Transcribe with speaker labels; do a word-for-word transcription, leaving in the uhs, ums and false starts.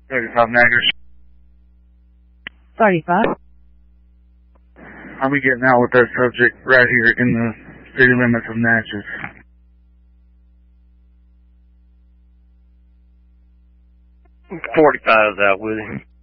Speaker 1: thirty-five Naggers.
Speaker 2: thirty-five.
Speaker 1: I'll be getting out with that subject right here in the city limits of Natchez.
Speaker 3: forty-five's out with him.